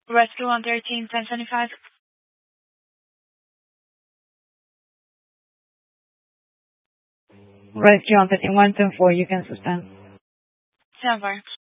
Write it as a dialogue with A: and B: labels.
A: Rescue 113, 1025.
B: Rescue on 113, 124, you can suspend.
A: 7.